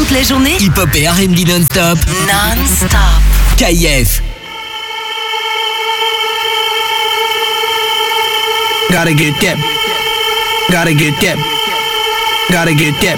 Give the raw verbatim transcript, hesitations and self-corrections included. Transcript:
toute la journée. Hip-hop et R and B non-stop. Non-stop. K I F. Gotta get that. Gotta get that. Gotta get that.